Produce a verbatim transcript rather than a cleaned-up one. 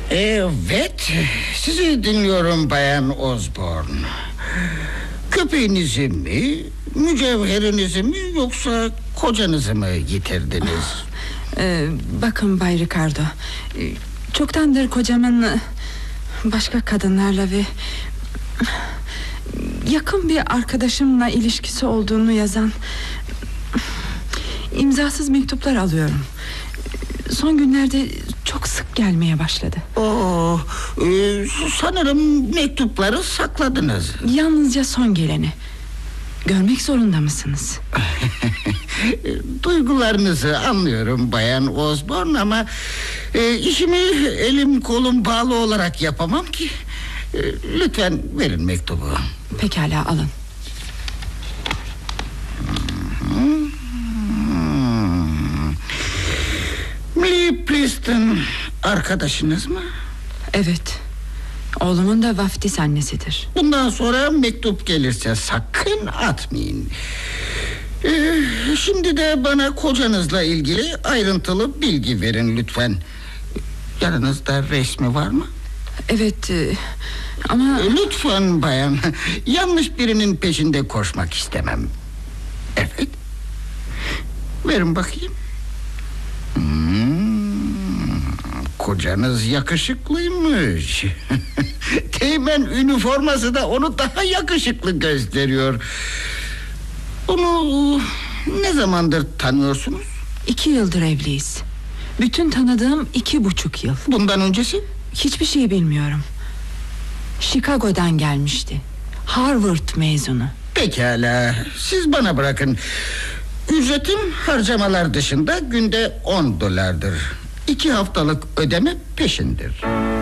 Evet, sizi dinliyorum Bayan Osborne. Köpeğinizi mi, mücevherinizi mi, yoksa kocanızı mı getirdiniz? Ee, bakın Bay Ricardo, çoktandır kocamın başka kadınlarla ve yakın bir arkadaşımla ilişkisi olduğunu yazan imzasız mektuplar alıyorum. Son günlerde çok sık gelmeye başladı. Oo, e, sanırım mektupları sakladınız. Yalnızca son geleni. Görmek zorunda mısınız? Duygularınızı anlıyorum Bayan Osborne, ama e, işimi elim kolum bağlı olarak yapamam ki. E, lütfen verin mektubu. Pekala, alın. Millie Preston arkadaşınız mı? Evet. Oğlumun da vaftiz annesidir. Bundan sonra mektup gelirse sakın atmayın. Ee, şimdi de bana kocanızla ilgili ayrıntılı bilgi verin lütfen. Yanınızda resmi var mı? Evet e, ama... Lütfen bayan, yanlış birinin peşinde koşmak istemem. Evet. Verin bakayım. Hmm, kocanız yakışıklıymış. Teğmen üniforması da onu daha yakışıklı gösteriyor. Onu ne zamandır tanıyorsunuz? İki yıldır evliyiz. Bütün tanıdığım iki buçuk yıl. Bundan öncesi? Hiçbir şey bilmiyorum. Chicago'dan gelmişti. Harvard mezunu. Pekala, siz bana bırakın. Ücretim harcamalar dışında günde on dolardır. İki haftalık ödeme peşindir.